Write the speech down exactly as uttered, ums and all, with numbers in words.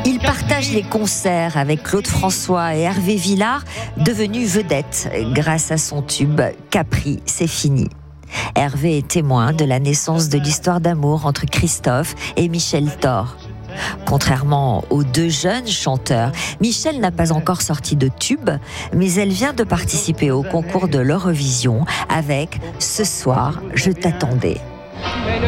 Il partage les concerts avec Claude François et Hervé Villard, devenu vedette grâce à son tube « Capri, c'est fini ». Hervé est témoin de la naissance de l'histoire d'amour entre Christophe et Michel Thor. Contrairement aux deux jeunes chanteurs, Michel n'a pas encore sorti de tube, mais elle vient de participer au concours de l'Eurovision avec « Ce soir, je t'attendais ».